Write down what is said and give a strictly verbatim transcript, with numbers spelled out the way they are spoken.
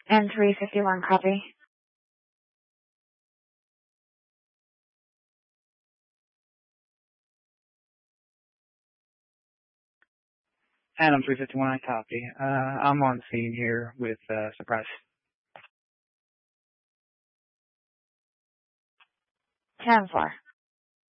And three fifty-one, copy. Adam three fifty-one, I copy. Uh, I'm on scene here with uh, Surprise. ten four.